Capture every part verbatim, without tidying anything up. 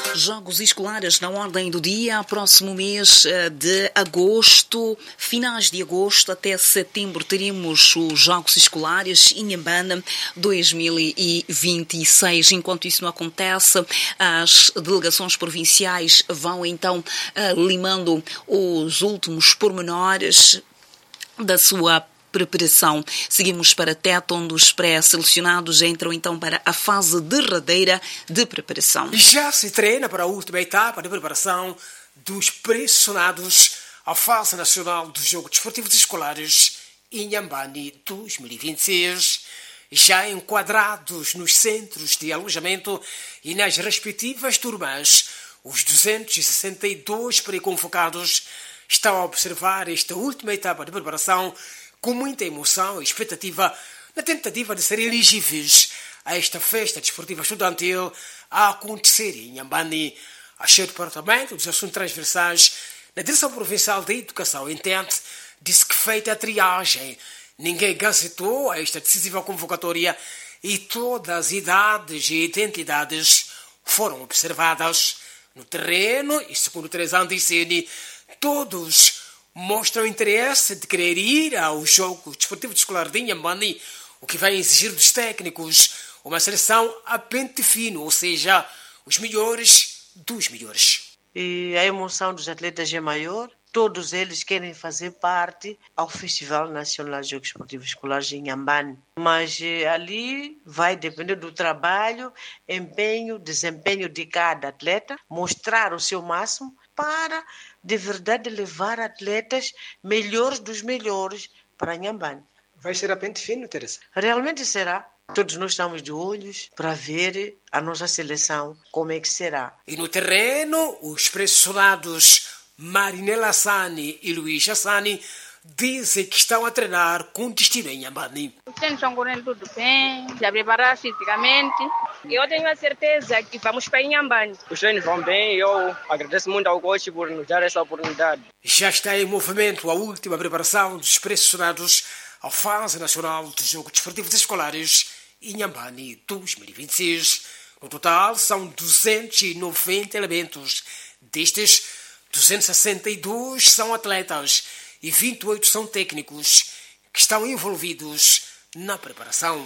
Jogos escolares na ordem do dia, próximo mês de agosto, finais de agosto até setembro, teremos os Jogos Escolares Inhambane dois mil e vinte e seis. Enquanto isso não acontece, as delegações provinciais vão então limando os últimos pormenores da sua preparação. Seguimos para Tete, onde os pré-selecionados entram então para a fase derradeira de preparação. Já se treina para a última etapa de preparação dos pré-selecionados à fase nacional dos Jogos Desportivos Escolares Inhambane dois mil e vinte e seis, já enquadrados nos centros de alojamento e nas respectivas turmas. Os duzentos e sessenta e dois pré-convocados estão a observar esta última etapa de preparação com muita emoção e expectativa na tentativa de serem elegíveis a esta festa desportiva estudantil a acontecer em Inhambane. A chefe do Departamento dos Assuntos Transversais na Direção Provincial da Educação em Tete disse que, feita a triagem, ninguém gazetou esta decisiva convocatória e todas as idades e identidades foram observadas no terreno e, segundo Teresa Andiceni, todos mostram interesse de querer ir ao jogo desportivo escolar de Inhambane, o que vai exigir dos técnicos uma seleção a pente fino, ou seja, os melhores dos melhores. E a emoção dos atletas é maior. Todos eles querem fazer parte ao Festival Nacional de Jogos Esportivos Escolares em Inhambane. Mas eh, ali vai depender do trabalho, empenho, desempenho de cada atleta, mostrar o seu máximo para, de verdade, levar atletas melhores dos melhores para Inhambane. Vai ser a pente fino, Teresa? Realmente será. Todos nós estamos de olhos para ver a nossa seleção, como é que será. E no terreno, os pré-selecionados Marinela Hassani e Luís Hassani dizem que estão a treinar com destino em Inhambane. Os treinos estão correndo tudo bem, já preparar fisicamente. Eu tenho a certeza que vamos para Inhambane. Os treinos vão bem e eu agradeço muito ao coach por nos dar essa oportunidade. Já está em movimento a última preparação dos pré-selecionados à fase nacional dos Jogos Desportivos Escolares Inhambane dois mil e vinte e seis. No total, são duzentos e noventa elementos. Destes, duzentos e sessenta e dois são atletas e vinte e oito são técnicos que estão envolvidos na preparação.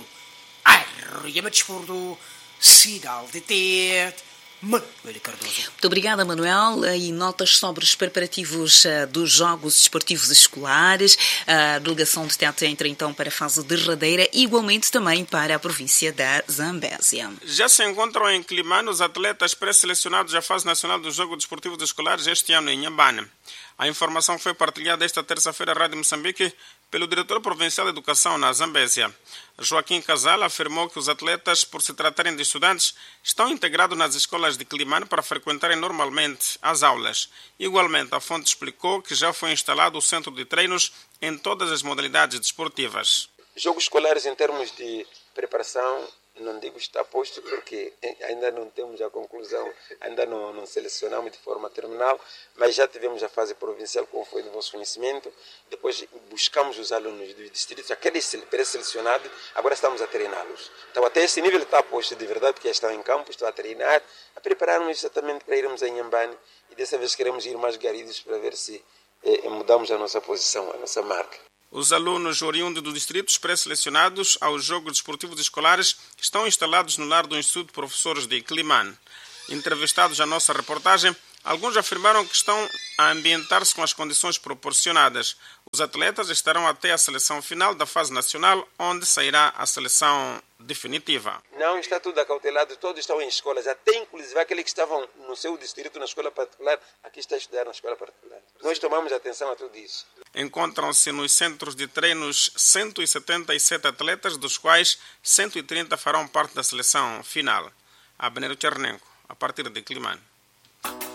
Arruiama Desporto, Cidade de Tete, Manuel Cardoso. Muito obrigada, Manuel. E notas sobre os preparativos uh, dos Jogos Desportivos Escolares. A delegação de Tete entra então para a fase derradeira, igualmente também para a província da Zambésia. Já se encontram em Climane os atletas pré-selecionados à fase nacional dos Jogos Desportivos Escolares este ano em Inhambane. A informação foi partilhada esta terça-feira à Rádio Moçambique pelo diretor provincial de Educação na Zambésia. Joaquim Casal afirmou que os atletas, por se tratarem de estudantes, estão integrados nas escolas de Climane para frequentarem normalmente as aulas. Igualmente, a fonte explicou que já foi instalado o centro de treinos em todas as modalidades desportivas. Jogos escolares em termos de preparação, não digo está posto porque ainda não temos a conclusão, ainda não, não selecionamos de forma terminal, mas já tivemos a fase provincial, como foi do vosso conhecimento. Depois buscamos os alunos dos distritos, aqueles pré-selecionados, agora estamos a treiná-los. Então até esse nível está posto de verdade, que já estão em campo, estão a treinar, a preparar-nos exatamente para irmos a Inhambane, e dessa vez queremos ir mais garidos para ver se eh, mudamos a nossa posição, a nossa marca. Os alunos oriundos dos distritos pré-selecionados aos Jogos Desportivos Escolares estão instalados no lar do Instituto de Professores de Climane. Entrevistados à nossa reportagem, alguns afirmaram que estão a ambientar-se com as condições proporcionadas. Os atletas estarão até a seleção final da fase nacional, onde sairá a seleção definitiva. Não está tudo acautelado, todos estão em escolas, até inclusive aqueles que estavam no seu distrito, na escola particular, aqui está a estudar na escola particular. Nós tomamos atenção a tudo isso. Encontram-se nos centros de treinos cento e setenta e sete atletas, dos quais cento e trinta farão parte da seleção final. Abner Chernenko, a partir de Climane.